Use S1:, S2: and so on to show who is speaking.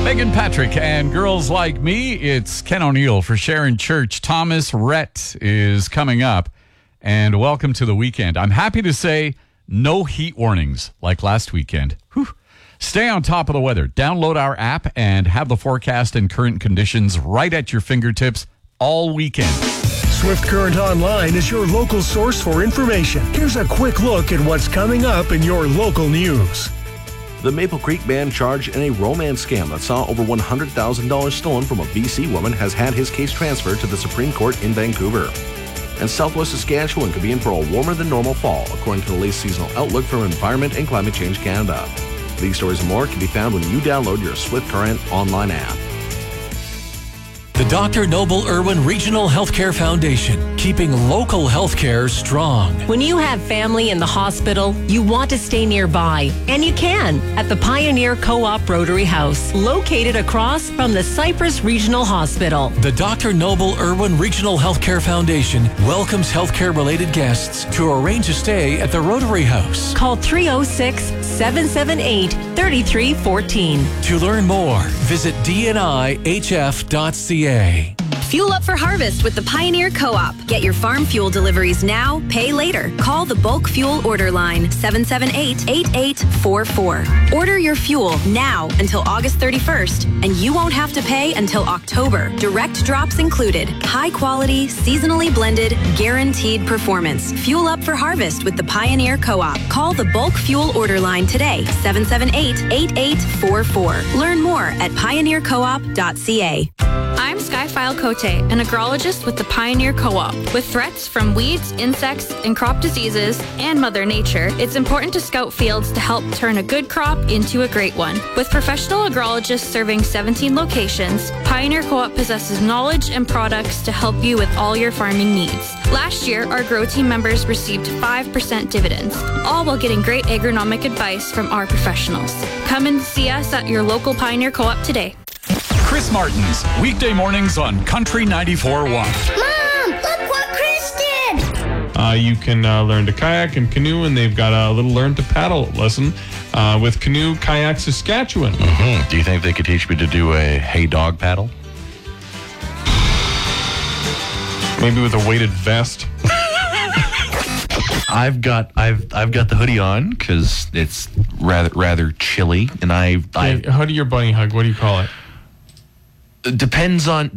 S1: Megan Patrick and Girls Like Me. It's Ken O'Neill for Sharon Church. Thomas Rhett is coming up. And welcome to the weekend. I'm happy to say no heat warnings like last weekend. Whew. Stay on top of the weather. Download our app and have the forecast and current conditions right at your fingertips all weekend.
S2: Swift Current Online is your local source for information. Here's a quick look at what's coming up in your local news.
S3: The Maple Creek man charged in a romance scam that saw over $100,000 stolen from a BC woman has had his case transferred to the Supreme Court in Vancouver. And Southwest Saskatchewan could be in for a warmer than normal fall, according to the latest seasonal outlook from Environment and Climate Change Canada. These stories and more can be found when you download your Swift Current online app.
S4: The Dr. Noble Irwin Regional Healthcare Foundation, keeping local healthcare strong.
S5: When you have family in the hospital, you want to stay nearby, and you can at the Pioneer Co-op Rotary House, located across from the Cypress Regional Hospital.
S4: The Dr. Noble Irwin Regional Healthcare Foundation welcomes healthcare-related guests to arrange a stay at the Rotary House.
S5: Call 306-778-3314.
S4: To learn more, visit dnihf.ca.
S6: Fuel up for harvest with the Pioneer Co-op. Get your farm fuel deliveries now, pay later. Call the bulk fuel order line 778-8844. Order your fuel now until August 31st, and you won't have to pay until October. Direct drops included. High quality, seasonally blended, guaranteed performance. Fuel up for harvest with the Pioneer Co-op. Call the bulk fuel order line today, 778-8844. Learn more at pioneercoop.ca.
S7: I'm Skyfile Cote, an agrologist with the Pioneer Co-op. With threats from weeds, insects, and crop diseases, and Mother Nature, it's important to scout fields to help turn a good crop into a great one. With professional agrologists serving 17 locations, Pioneer Co-op possesses knowledge and products to help you with all your farming needs. Last year, our Grow Team members received 5% dividends, all while getting great agronomic advice from our professionals. Come and see us at your local Pioneer Co-op today.
S1: Chris Martin's weekday mornings on Country 94.1.
S8: Mom, look what Chris did!
S9: You can learn to kayak and canoe, and they've got a little learn to paddle lesson with Canoe Kayak Saskatchewan.
S10: Mm-hmm. Do you think they could teach me to do a hay dog paddle?
S9: Maybe with a weighted vest.
S10: I've got the hoodie on because it's rather chilly, and
S9: hoodie or bunny hug? What do you call it?
S10: Depends on